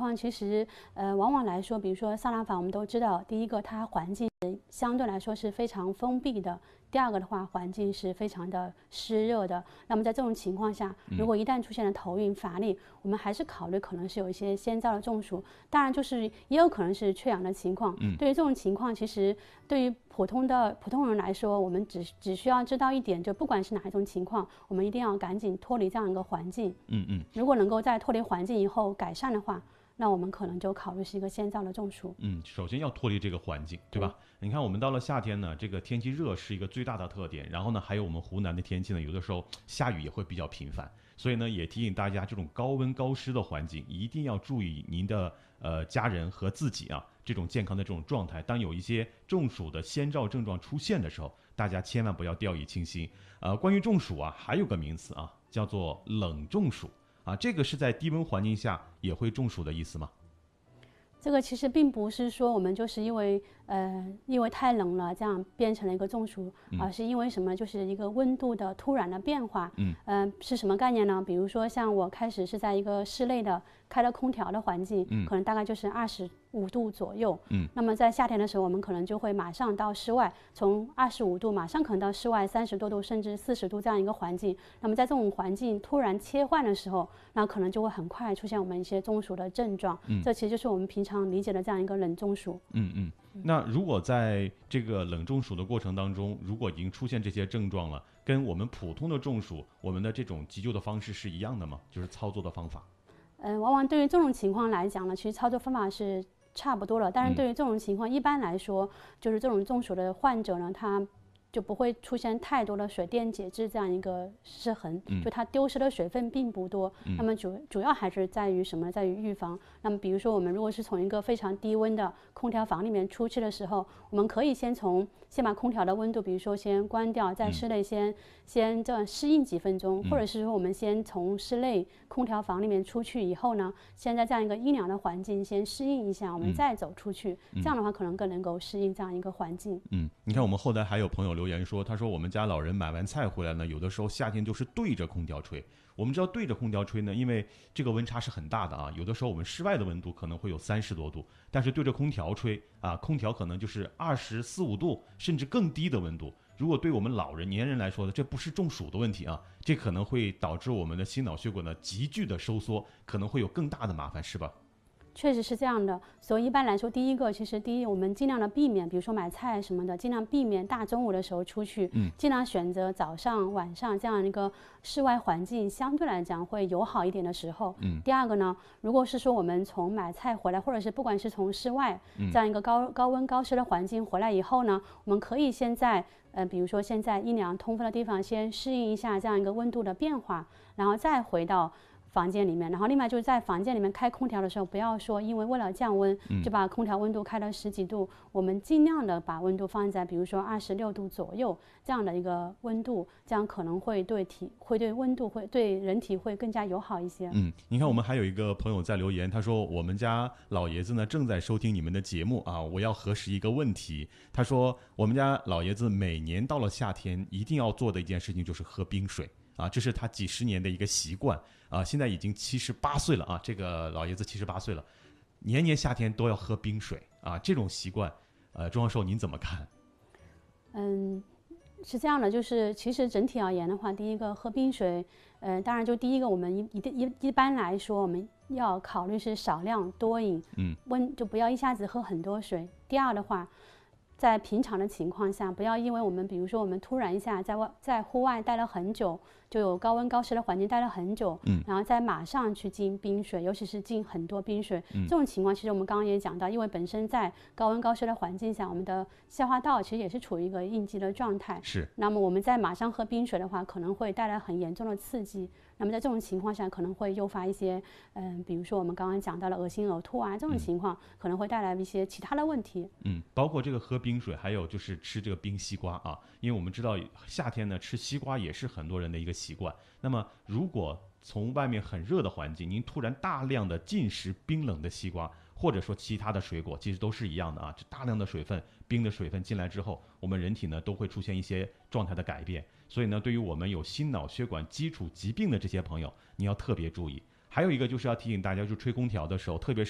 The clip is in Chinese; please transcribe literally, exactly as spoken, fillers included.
况其实呃往往来说，比如说桑拿房，我们都知道，第一个它环境相对来说是非常封闭的。第二个的话，环境是非常的湿热的。那么在这种情况下，如果一旦出现了头晕乏力，我们还是考虑可能是有一些先兆的中暑，当然就是也有可能是缺氧的情况。嗯、对于这种情况，其实对于普通的普通人来说，我们只只需要知道一点，就不管是哪一种情况，我们一定要赶紧脱离这样一个环境。 嗯嗯。 如果能够在脱离环境以后改善的话，那我们可能就考虑是一个先兆的中暑。 嗯，首先要脱离这个环境，对吧？你看，我们到了夏天呢，这个天气热是一个最大的特点。然后呢，还有我们湖南的天气呢，有的时候下雨也会比较频繁。所以呢，也提醒大家，这种高温高湿的环境，一定要注意您的呃家人和自己啊这种健康的这种状态。当有一些中暑的先兆症状出现的时候，大家千万不要掉以轻心。呃，关于中暑啊，还有个名词啊，叫做冷中暑啊，这个是在低温环境下也会中暑的意思吗？ 这个其实并不是说我们就是因为呃因为太冷了这样变成了一个中暑，而、嗯呃、是因为什么？就是一个温度的突然的变化。嗯，呃，是什么概念呢？比如说像我开始是在一个室内的开了空调的环境，嗯，可能大概就是二十五度左右。嗯，那么在夏天的时候，我们可能就会马上到室外，从二十五度马上可能到室外三十多度甚至四十度这样一个环境。那么在这种环境突然切换的时候，那可能就会很快出现我们一些中暑的症状。嗯，这其实就是我们平常常理解的这样一个冷中暑。 嗯嗯，那如果在这个冷中暑的过程当中，如果已经出现这些症状了，跟我们普通的中暑，我们的这种急救的方式是一样的吗？就是操作的方法？ 嗯、呃，往往对于这种情况来讲呢，其实操作方法是差不多的。但是对于这种情况，嗯、一般来说，就是这种中暑的患者呢，他就不会出现太多的水电解质这样一个失衡，嗯、就它丢失的水分并不多。嗯、那么主主要还是在于什么？在于预防。那么比如说，我们如果是从一个非常低温的空调房里面出去的时候，我们可以先从先把空调的温度，比如说先关掉，在室内先、嗯、先这样适应几分钟，嗯、或者是说我们先从室内空调房里面出去以后呢，先在这样一个阴凉的环境先适应一下，我们再走出去。嗯、这样的话，可能更能够适应这样一个环境。 嗯，你看我们后台还有朋友留言说，他说我们家老人买完菜回来呢，有的时候夏天就是对着空调吹。我们知道对着空调吹呢，因为这个温差是很大的啊，有的时候我们室外的温度可能会有三十多度，但是对着空调吹啊，空调可能就是二十四五度，甚至更低的温度。如果对我们老人年人来说呢，这不是中暑的问题啊，这可能会导致我们的心脑血管呢急剧的收缩，可能会有更大的麻烦，是吧？ 确实是这样的，所以一般来说，第一个，其实第一，我们尽量的避免，比如说买菜什么的，尽量避免大中午的时候出去，嗯，尽量选择早上、晚上这样一个室外环境相对来讲会友好一点的时候。嗯，第二个呢，如果是说我们从买菜回来，或者是不管是从室外这样一个高高温高湿的环境回来以后呢，我们可以先在呃，比如说现在阴凉通风的地方先适应一下这样一个温度的变化，然后再回到房间里面。然后另外就是在房间里面开空调的时候，不要说因为为了降温就把空调温度开到十几度，嗯、我们尽量的把温度放在比如说二十六度左右这样的一个温度，这样可能会对体会对温度会对人体会更加友好一些。 嗯，你看我们还有一个朋友在留言，他说我们家老爷子呢正在收听你们的节目啊，我要核实一个问题。他说我们家老爷子每年到了夏天一定要做的一件事情就是喝冰水啊，这是他几十年的一个习惯啊，现在已经七十八岁了啊，这个老爷子七十八岁了，年年夏天都要喝冰水啊，这种习惯，呃，钟教授您怎么看？ 嗯，是这样的，就是其实整体而言的话，第一个喝冰水，呃，当然就第一个我们一一一一般来说我们要考虑是少量多饮，嗯，温就不要一下子喝很多水。第二的话，在平常的情况下，不要因为我们比如说我们突然一下在外在户外待了很久，就有高温高湿的环境待了很久，嗯，然后再马上去进冰水，尤其是进很多冰水，嗯、这种情况其实我们刚刚也讲到，因为本身在高温高湿的环境下，我们的消化道其实也是处于一个应激的状态， 是。 那么我们在马上喝冰水的话，可能会带来很严重的刺激。那么在这种情况下，可能会诱发一些，嗯、呃，比如说我们刚刚讲到了恶心、呕吐啊，这种情况、嗯、可能会带来一些其他的问题。 嗯，包括这个喝冰水，还有就是吃这个冰西瓜啊，因为我们知道夏天呢吃西瓜也是很多人的一个习惯。那么如果从外面很热的环境，您突然大量的进食冰冷的西瓜，或者说其他的水果，其实都是一样的啊，这大量的水分、冰的水分进来之后，我们人体呢都会出现一些状态的改变。所以呢，对于我们有心脑血管基础疾病的这些朋友，你要特别注意。还有一个就是要提醒大家，就是吹空调的时候，特别是